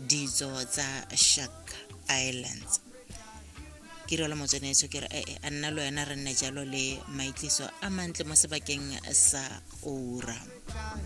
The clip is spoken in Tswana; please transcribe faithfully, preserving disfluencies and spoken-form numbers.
ditso tsa Shark Islands. Ke re la motseneso ke re a nna lo yana re nne jalo le maitliso a mantle mo sebakeng sa Oura.